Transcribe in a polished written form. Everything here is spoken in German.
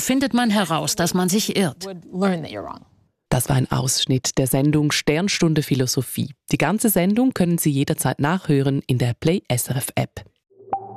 findet man heraus, dass man sich irrt. Das war ein Ausschnitt der Sendung Sternstunde Philosophie. Die ganze Sendung können Sie jederzeit nachhören in der Play SRF App.